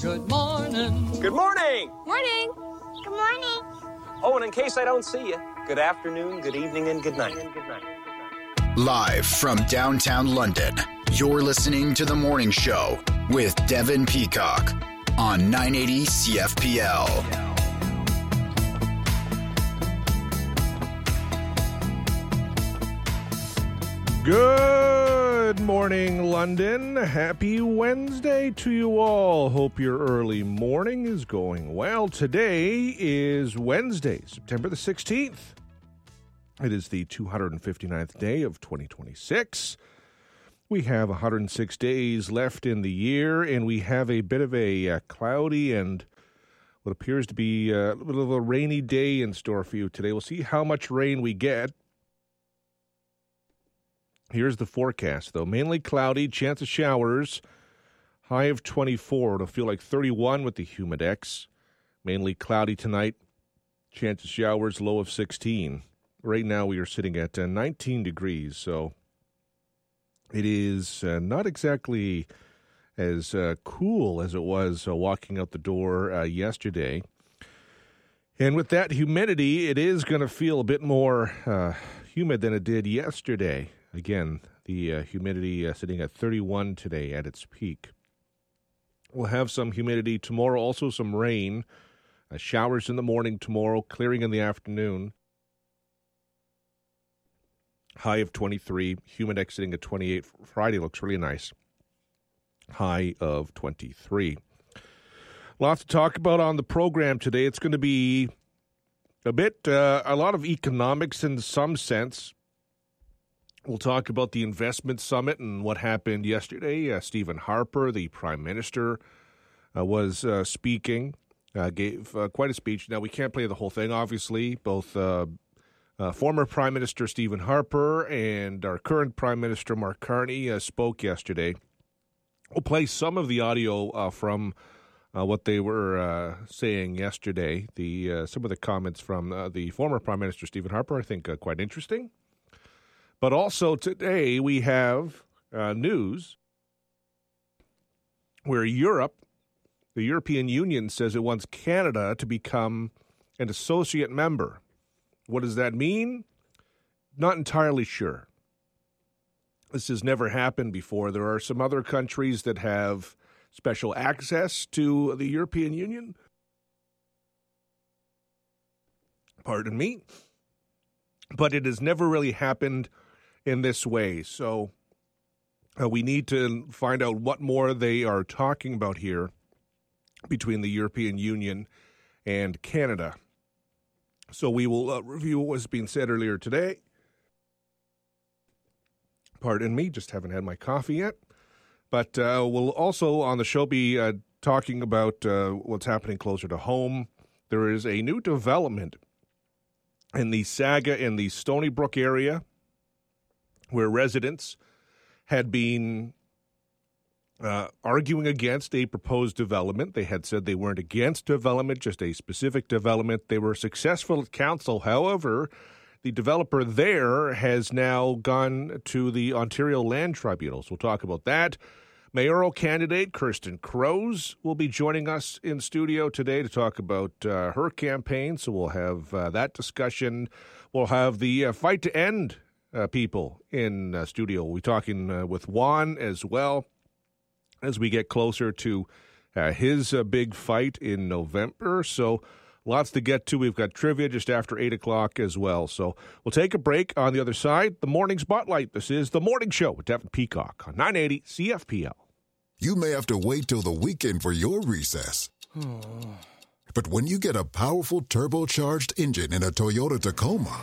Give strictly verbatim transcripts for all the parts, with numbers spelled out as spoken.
Good morning. Good morning. Morning. Good morning. Oh, and in case I don't see you, good afternoon, good evening, and good night. Good night. Live from downtown London, you're listening to The Morning Show with Devin Peacock on nine eighty C F P L. Good morning, London. Happy Wednesday to you all. Hope your early morning is going well. Today is Wednesday, September the sixteenth. It is the two hundred fifty-ninth day of twenty twenty-six. We have one hundred six days left in the year, and we have a bit of a uh, cloudy and what appears to be uh, a little bit of a rainy day in store for you today. We'll see how much rain we get. Here's the forecast, though. Mainly cloudy, chance of showers, high of twenty-four. It'll feel like thirty-one with the Humidex. Mainly cloudy tonight, chance of showers, low of sixteen. Right now we are sitting at uh, nineteen degrees, so it is uh, not exactly as uh, cool as it was uh, walking out the door uh, yesterday. And with that humidity, it is going to feel a bit more uh, humid than it did yesterday. Again, the uh, humidity uh, sitting at thirty-one today at its peak. We'll have some humidity tomorrow, also some rain. Uh, showers in the morning tomorrow, clearing in the afternoon. High of twenty-three, Humidex sitting at twenty-eight. Friday looks really nice. High of twenty-three. Lots to talk about on the program today. It's going to be a bit, uh, a lot of economics in some sense. We'll talk about the investment summit and what happened yesterday. Uh, Stephen Harper, the Prime Minister, uh, was uh, speaking, uh, gave uh, quite a speech. Now, we can't play the whole thing, obviously. Both uh, uh, former Prime Minister Stephen Harper and our current Prime Minister Mark Carney uh, spoke yesterday. We'll play some of the audio uh, from uh, what they were uh, saying yesterday. The uh, some of the comments from uh, the former Prime Minister Stephen Harper, I think, uh, quite interesting. But also today we have uh, news where Europe, the European Union, says it wants Canada to become an associate member. What does that mean? Not entirely sure. This has never happened before. There are some other countries that have special access to the European Union. Pardon me. But it has never really happened in this way. So uh, we need to find out what more they are talking about here between the European Union and Canada. So we will uh, review what was being said earlier today. Pardon me, just haven't had my coffee yet. But uh, we'll also on the show be uh, talking about uh, what's happening closer to home. There is a new development in the Saga in the Stony Brook area, where residents had been uh, arguing against a proposed development. They had said they weren't against development, just a specific development. They were successful at council. However, the developer there has now gone to the Ontario Land Tribunals. We'll talk about that. Mayoral candidate Kirsten Crows will be joining us in studio today to talk about uh, her campaign, so we'll have uh, that discussion. We'll have the uh, Fight to End uh, people in uh, studio. We'll be talking uh, with Juan as well as we get closer to uh, his uh, big fight in November. So lots to get to. We've got trivia just after eight o'clock as well. So we'll take a break. On the other side, the Morning Spotlight. This is The Morning Show with Devin Peacock on nine eighty C F P L. You may have to wait till the weekend for your recess. But when you get a powerful turbocharged engine in a Toyota Tacoma,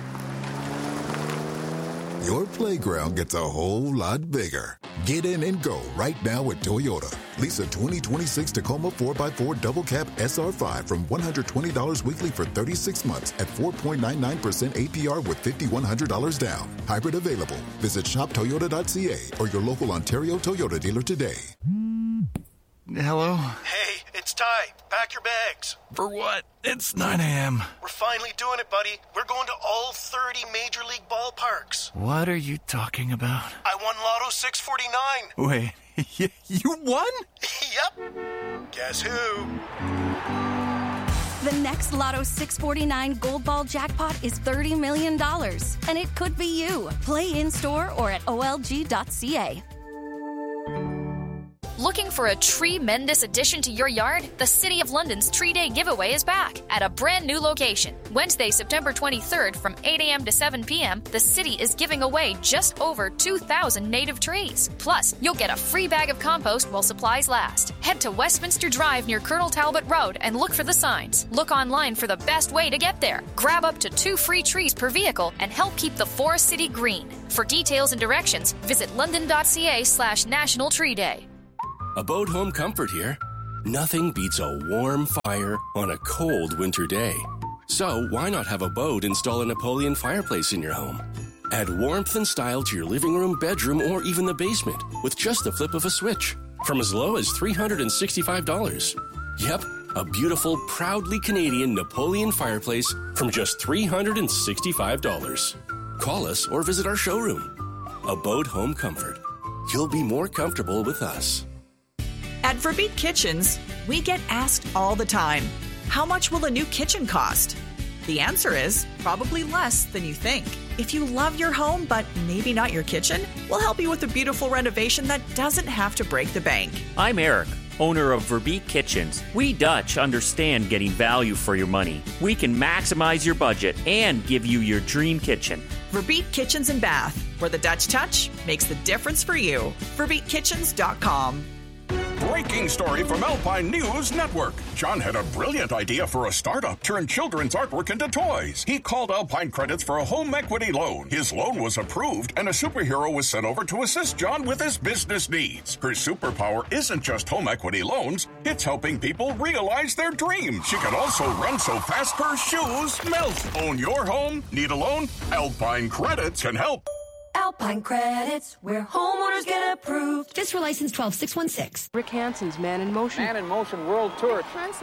your playground gets a whole lot bigger. Get in and go right now at Toyota. Lease a twenty twenty-six Tacoma four by four Double Cab S R five from one hundred twenty dollars weekly for thirty-six months at four point nine nine percent A P R with five thousand one hundred dollars down. Hybrid available. Visit shop toyota dot c a or your local Ontario Toyota dealer today. Hello? Hey, it's Ty. Pack your bags. For what? It's nine a.m. We're finally doing it, buddy. We're going to all thirty Major League ballparks. What are you talking about? I won Lotto six forty-nine. Wait, you won? Yep. Guess who? The next Lotto six forty-nine Gold Ball jackpot is thirty million dollars, and it could be you. Play in-store or at O L G dot C A. Looking for a tremendous addition to your yard? The City of London's Tree Day giveaway is back at a brand new location. Wednesday, September twenty-third from eight a.m. to seven p.m., the city is giving away just over two thousand native trees. Plus, you'll get a free bag of compost while supplies last. Head to Westminster Drive near Colonel Talbot Road and look for the signs. Look online for the best way to get there. Grab up to two free trees per vehicle and help keep the Forest City green. For details and directions, visit london.ca slash National Tree Day. Abode Home Comfort here. Nothing beats a warm fire on a cold winter day. So why not have Abode install a Napoleon fireplace in your home? Add warmth and style to your living room, bedroom, or even the basement with just the flip of a switch from as low as three hundred sixty-five dollars. Yep, a beautiful, proudly Canadian Napoleon fireplace from just three hundred sixty-five dollars. Call us or visit our showroom. Abode Home Comfort. You'll be more comfortable with us. At Verbeet Kitchens, we get asked all the time, how much will a new kitchen cost? The answer is probably less than you think. If you love your home, but maybe not your kitchen, we'll help you with a beautiful renovation that doesn't have to break the bank. I'm Eric, owner of Verbeet Kitchens. We Dutch understand getting value for your money. We can maximize your budget and give you your dream kitchen. Verbeet Kitchens and Bath, where the Dutch touch makes the difference for you. verbeet kitchens dot com. Breaking story from Alpine News Network. John had a brilliant idea for a startup, turn children's artwork into toys. He called Alpine Credits for a home equity loan. His loan was approved, and a superhero was sent over to assist John with his business needs. Her superpower isn't just home equity loans, it's helping people realize their dreams. She can also run so fast her shoes melt. Own your home? Need a loan? Alpine Credits can help. Alpine Credits, where homeowners get approved. FISRA license twelve six one six. Rick Hansen's Man in Motion. Man in Motion World Tour.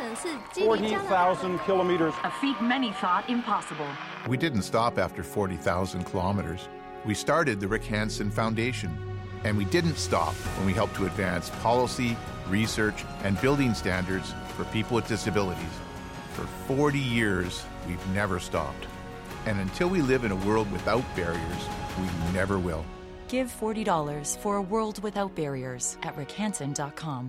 forty thousand kilometers. A feat many thought impossible. We didn't stop after forty thousand kilometers. We started the Rick Hansen Foundation. And we didn't stop when we helped to advance policy, research, and building standards for people with disabilities. For forty years, we've never stopped. And until we live in a world without barriers, we never will. Give forty dollars for a world without barriers at rick hansen dot com.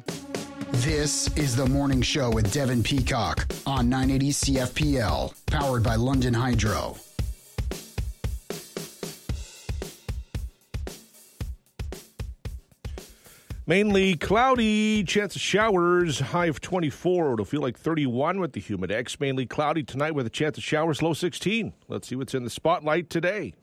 This is The Morning Show with Devin Peacock on nine eighty C F P L, powered by London Hydro. Mainly cloudy, chance of showers, high of twenty-four. It'll feel like thirty-one with the Humidex. Mainly cloudy tonight with a chance of showers, low sixteen. Let's see what's in the spotlight today.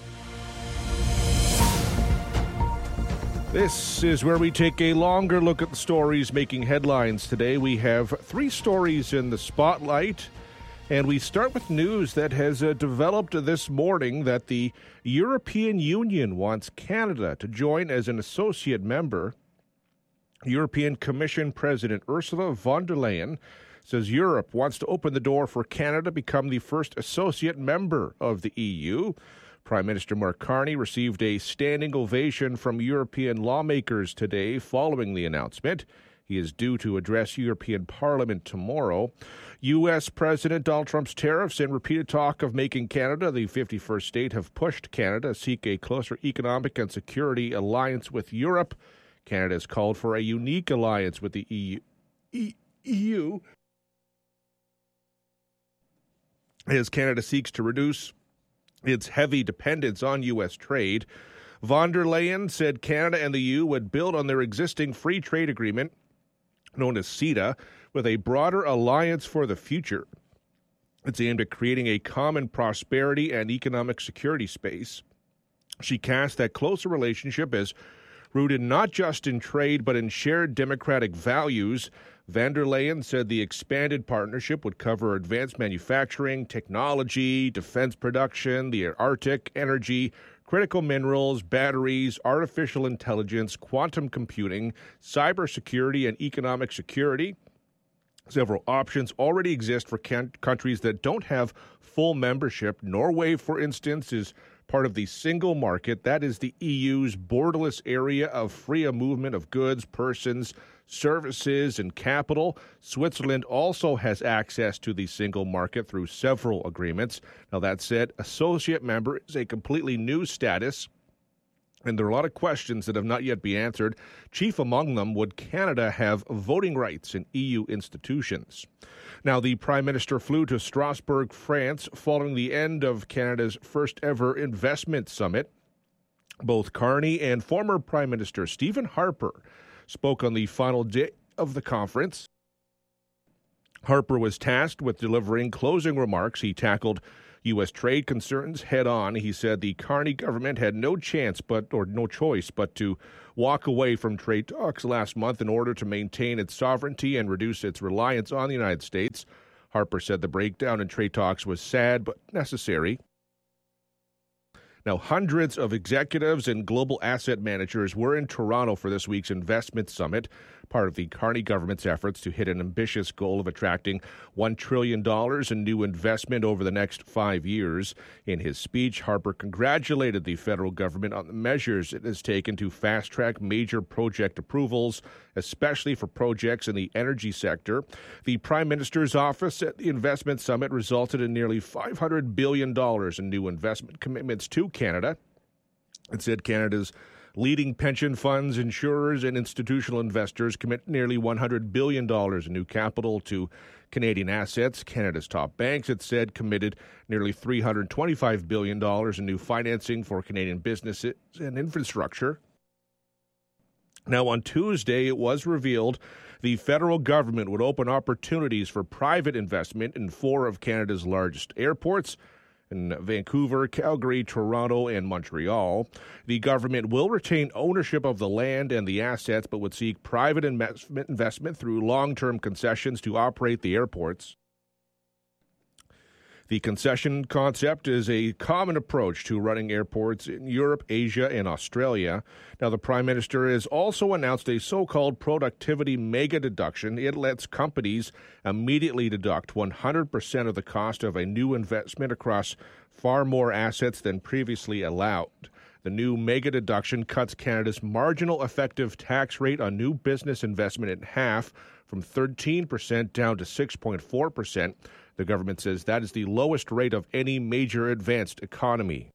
This is where we take a longer look at the stories making headlines today. We have three stories in the spotlight, and we start with news that has uh, developed this morning that the European Union wants Canada to join as an associate member. European Commission President Ursula von der Leyen says Europe wants to open the door for Canada to become the first associate member of the E U. Prime Minister Mark Carney received a standing ovation from European lawmakers today following the announcement. He is due to address European Parliament tomorrow. U S. President Donald Trump's tariffs and repeated talk of making Canada the fifty-first state have pushed Canada to seek a closer economic and security alliance with Europe. Canada has called for a unique alliance with the E U. E U. As Canada seeks to reduce its heavy dependence on U S trade. Von der Leyen said Canada and the E U would build on their existing free trade agreement, known as CETA, with a broader alliance for the future. It's aimed at creating a common prosperity and economic security space. She cast that closer relationship as rooted not just in trade but in shared democratic values. Von der Leyen said the expanded partnership would cover advanced manufacturing, technology, defense production, the Arctic, energy, critical minerals, batteries, artificial intelligence, quantum computing, cybersecurity, and economic security. Several options already exist for can- countries that don't have full membership. Norway, for instance, is part of the single market. That is the E U's borderless area of free movement of goods, persons, services, and capital. Switzerland also has access to the single market through several agreements. Now, that said, associate member is a completely new status, and there are a lot of questions that have not yet been answered. Chief among them, would Canada have voting rights in E U institutions? Now, the Prime Minister flew to Strasbourg, France, following the end of Canada's first-ever investment summit. Both Carney and former Prime Minister Stephen Harper spoke on the final day of the conference. Harper was tasked with delivering closing remarks. He tackled U S trade concerns head on. He said the Carney government had no chance but or no choice but to walk away from trade talks last month in order to maintain its sovereignty and reduce its reliance on the United States. Harper said the breakdown in trade talks was sad but necessary. Now, hundreds of executives and global asset managers were in Toronto for this week's investment summit, part of the Carney government's efforts to hit an ambitious goal of attracting one trillion dollars in new investment over the next five years. In his speech, Harper congratulated the federal government on the measures it has taken to fast-track major project approvals, especially for projects in the energy sector. The Prime Minister's office at the investment summit resulted in nearly five hundred billion dollars in new investment commitments to Canada. It said Canada's leading pension funds, insurers, and institutional investors commit nearly one hundred billion dollars in new capital to Canadian assets. Canada's top banks, it said, committed nearly three hundred twenty-five billion dollars in new financing for Canadian businesses and infrastructure. Now, on Tuesday, it was revealed the federal government would open opportunities for private investment in four of Canada's largest airports, in Vancouver, Calgary, Toronto, and Montreal. The government will retain ownership of the land and the assets, but would seek private investment, investment through long-term concessions to operate the airports. The concession concept is a common approach to running airports in Europe, Asia, and Australia. Now, the Prime Minister has also announced a so-called productivity mega deduction. It lets companies immediately deduct one hundred percent of the cost of a new investment across far more assets than previously allowed. The new mega deduction cuts Canada's marginal effective tax rate on new business investment in half, from thirteen percent down to six point four percent. The government says that is the lowest rate of any major advanced economy.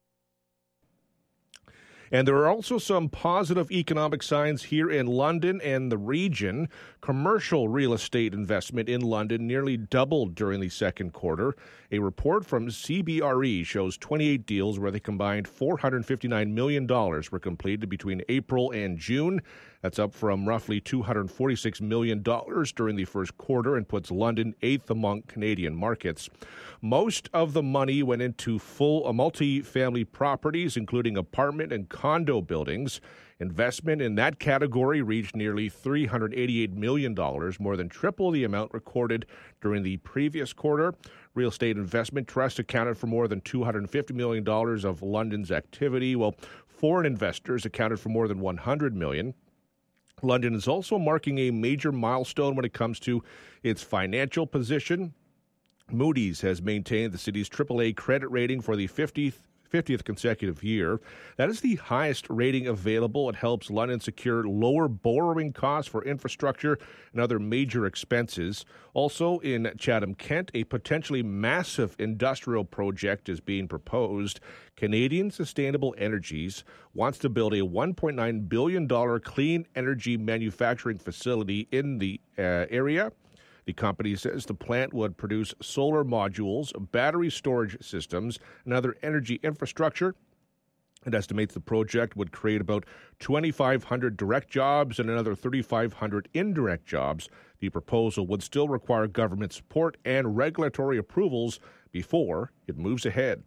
And there are also some positive economic signs here in London and the region. Commercial real estate investment in London nearly doubled during the second quarter. A report from C B R E shows twenty-eight deals where they combined four hundred fifty-nine million dollars were completed between April and June. That's up from roughly two hundred forty-six million dollars during the first quarter and puts London eighth among Canadian markets. Most of the money went into full multi-family properties, including apartment and condo buildings. Investment in that category reached nearly three hundred eighty-eight million dollars, more than triple the amount recorded during the previous quarter. Real Estate Investment Trust accounted for more than two hundred fifty million dollars of London's activity, while foreign investors accounted for more than one hundred million dollars. London is also marking a major milestone when it comes to its financial position. Moody's has maintained the city's triple A credit rating for the fiftieth, fiftieth consecutive year. That is the highest rating available. It helps London secure lower borrowing costs for infrastructure and other major expenses. Also in Chatham-Kent, a potentially massive industrial project is being proposed. Canadian Sustainable Energies wants to build a one point nine billion dollars clean energy manufacturing facility in the uh, area. The company says the plant would produce solar modules, battery storage systems, and other energy infrastructure. It estimates the project would create about twenty-five hundred direct jobs and another thirty-five hundred indirect jobs. The proposal would still require government support and regulatory approvals before it moves ahead.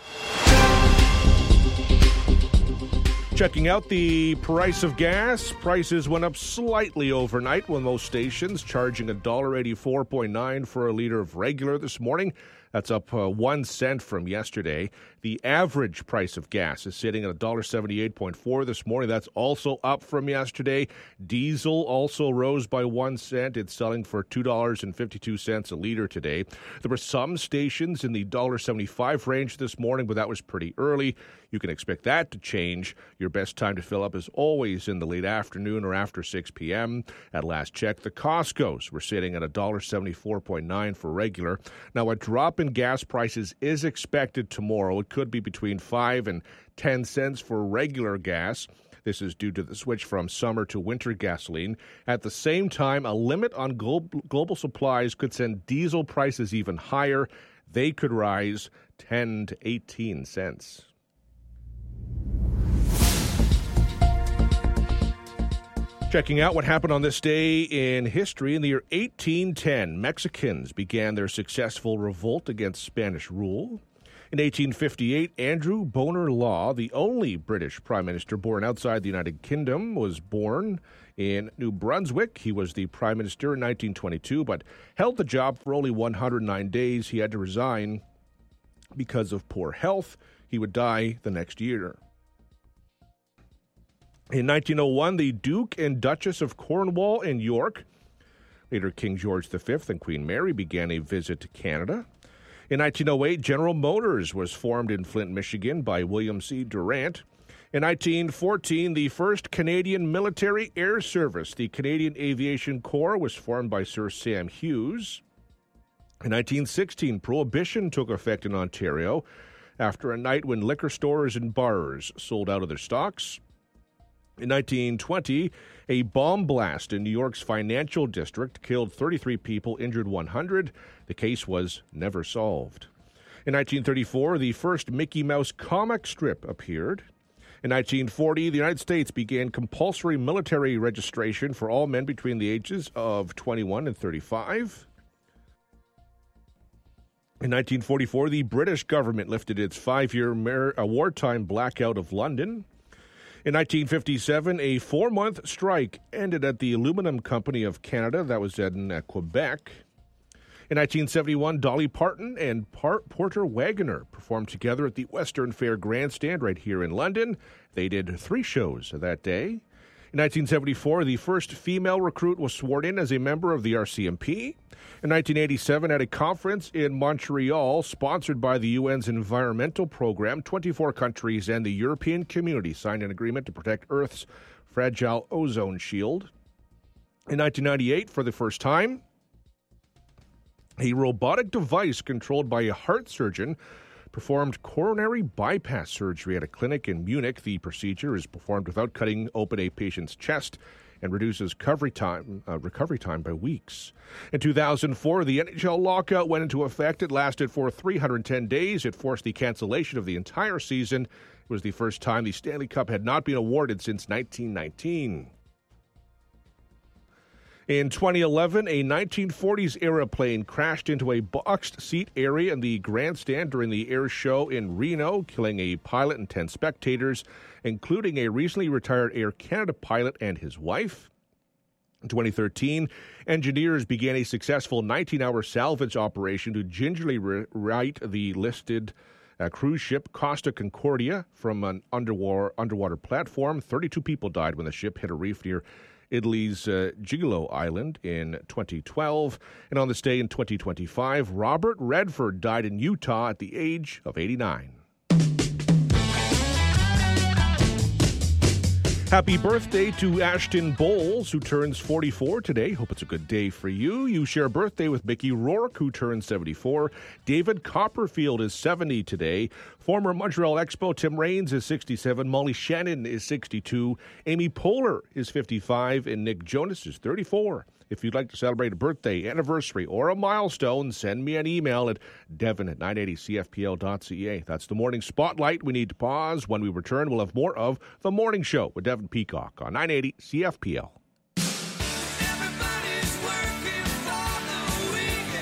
Checking out the price of gas. Prices went up slightly overnight, with most stations charging one dollar eighty-four point nine for a liter of regular this morning. That's up uh, one cent from yesterday. The average price of gas is sitting at one dollar seventy-eight point four this morning. That's also up from yesterday. Diesel also rose by one cent. It's selling for two dollars and fifty-two cents a liter today. There were some stations in the one dollar seventy-five range this morning, but that was pretty early. You can expect that to change. Your best time to fill up is always in the late afternoon or after six p.m. At last check, the Costco's were sitting at one dollar seventy-four point nine for regular. Now, a drop in gas prices is expected tomorrow. It could be between five and ten cents for regular gas. This is due to the switch from summer to winter gasoline. At the same time, a limit on global, global supplies could send diesel prices even higher. They could rise ten to eighteen cents. Checking out what happened on this day in history. In the year eighteen ten, Mexicans began their successful revolt against Spanish rule. In eighteen fifty-eight, Andrew Bonar Law, the only British prime minister born outside the United Kingdom, was born in New Brunswick. He was the prime minister in nineteen twenty-two, but held the job for only one hundred nine days. He had to resign because of poor health. He would die the next year. In nineteen oh one, the Duke and Duchess of Cornwall and York, later King George the Fifth and Queen Mary, began a visit to Canada. In nineteen oh eight, General Motors was formed in Flint, Michigan by William C. Durant. In nineteen fourteen, the first Canadian military air service, the Canadian Aviation Corps, was formed by Sir Sam Hughes. In nineteen sixteen, Prohibition took effect in Ontario after a night when liquor stores and bars sold out of their stocks. In nineteen twenty, a bomb blast in New York's financial district killed thirty-three people, injured one hundred. The case was never solved. In nineteen thirty-four, the first Mickey Mouse comic strip appeared. In nineteen forty, the United States began compulsory military registration for all men between the ages of twenty-one and thirty-five. In nineteen forty-four, the British government lifted its five-year mar- uh, wartime blackout of London. In nineteen fifty-seven, a four-month strike ended at the Aluminum Company of Canada. That was in uh, Quebec. In nineteen seventy-one, Dolly Parton and Par- Porter Wagoner performed together at the Western Fair Grandstand right here in London. They did three shows that day. In nineteen seventy-four, the first female recruit was sworn in as a member of the R C M P. In nineteen eighty-seven, at a conference in Montreal sponsored by the U N's environmental program, twenty-four countries and the European community signed an agreement to protect Earth's fragile ozone shield. In nineteen ninety-eight, for the first time, a robotic device controlled by a heart surgeon performed coronary bypass surgery at a clinic in Munich. The procedure is performed without cutting open a patient's chest and reduces recovery time, uh, recovery time by weeks. In two thousand four, the N H L lockout went into effect. It lasted for three hundred ten days. It forced the cancellation of the entire season. It was the first time the Stanley Cup had not been awarded since nineteen nineteen. In twenty eleven, a nineteen forties airplane crashed into a boxed seat area in the grandstand during the air show in Reno, killing a pilot and ten spectators, including a recently retired Air Canada pilot and his wife. In twenty thirteen, engineers began a successful nineteen-hour salvage operation to gingerly right the listed uh, cruise ship Costa Concordia from an underwater, underwater platform. thirty-two people died when the ship hit a reef near Italy's uh, Gigolo Island in twenty twelve. And on this day in twenty twenty-five, Robert Redford died in Utah at the age of eighty-nine. Happy birthday to Ashton Bowles, who turns forty-four today. Hope it's a good day for you. You share a birthday with Mickey Rourke, who turns seventy-four. David Copperfield is seventy today. Former Montreal Expo Tim Raines is sixty-seven. Molly Shannon is sixty-two. Amy Poehler is fifty-five. And Nick Jonas is thirty-four. If you'd like to celebrate a birthday, anniversary, or a milestone, send me an email at devon at nine eighty c f p l dot c a. That's the Morning Spotlight. We need to pause. When we return, we'll have more of The Morning Show with Devon Peacock on nine eighty C F P L.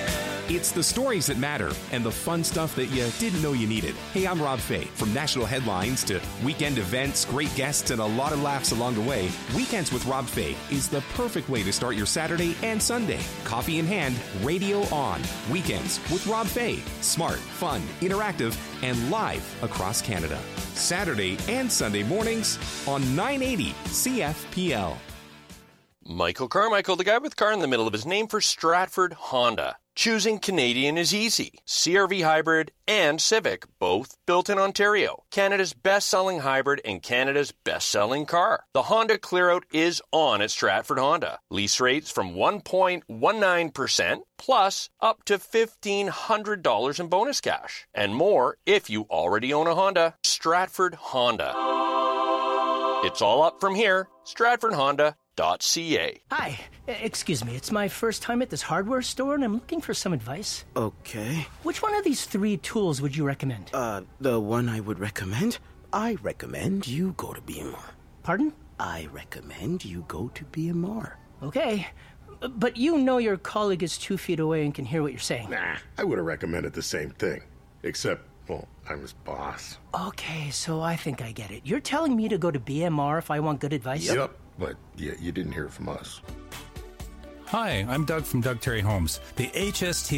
It's the stories that matter and the fun stuff that you didn't know you needed. Hey, I'm Rob Fay. From national headlines to weekend events, great guests, and a lot of laughs along the way, Weekends with Rob Fay is the perfect way to start your Saturday and Sunday. Coffee in hand, radio on. Weekends with Rob Fay. Smart, fun, interactive, and live across Canada. Saturday and Sunday mornings on nine eighty C F P L. Michael Carmichael, the guy with car in the middle of his name, for Stratford Honda. Choosing Canadian is easy. C R V Hybrid and Civic, both built in Ontario. Canada's best-selling hybrid and Canada's best-selling car. The Honda Clearout is on at Stratford Honda. Lease rates from one point one nine percent plus up to fifteen hundred dollars in bonus cash. And more if you already own a Honda. Stratford Honda. It's all up from here. Stratford Honda. .ca. Hi, excuse me, it's my first time at this hardware store and I'm looking for some advice. Okay. Which one of these three tools would you recommend? Uh, the one I would recommend? I recommend you go to B M R. Pardon? I recommend you go to B M R. Okay, but you know your colleague is two feet away and can hear what you're saying. Nah, I would have recommended the same thing. Except, well, I'm his boss. Okay, so I think I get it. You're telling me to go to B M R if I want good advice? Yep. But yeah, you didn't hear from us. Hi, I'm Doug from Doug Terry Homes. The H S T